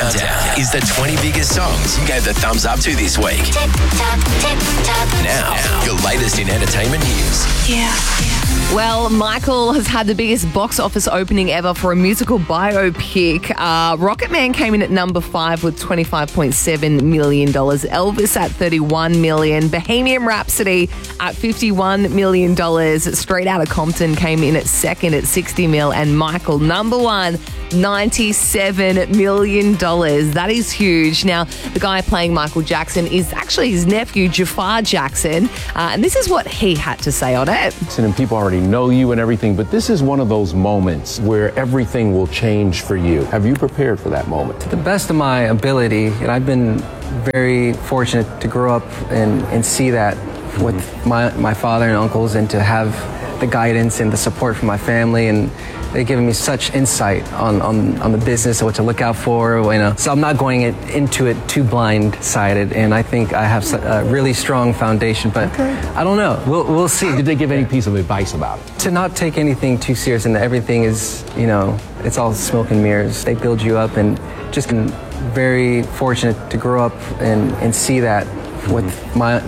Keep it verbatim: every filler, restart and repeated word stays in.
Countdown is the twenty biggest songs you gave the thumbs up to this week. Now, your latest in entertainment news. Yeah. Well, Michael has had the biggest box office opening ever for a musical biopic. Uh, Rocket Man came in at number five with twenty-five point seven million dollars. Elvis at thirty-one million dollars. Bohemian Rhapsody at fifty-one million dollars. Straight Outta Compton came in at second at sixty mil. And Michael, number one, ninety-seven million dollars. That is huge. Now, the guy playing Michael Jackson is actually his nephew, Jafar Jackson. Uh, and this is what he had to say on it. And people already know you and everything, but this is one of those moments where everything will change for you. Have you prepared for that moment? To the best of my ability, and I've been very fortunate to grow up and, and see that with my, my father and uncles, and to have the guidance and the support from my family, and they've given me such insight on, on, on the business and what to look out for. You know. So I'm not going it, into it too blind-sided, and I think I have a really strong foundation, but okay. I don't know. We'll, we'll see. Did they give any piece of advice about it? To not take anything too serious, and everything is, you know, it's all smoke and mirrors. They build you up, and just been very fortunate to grow up and, and see that with my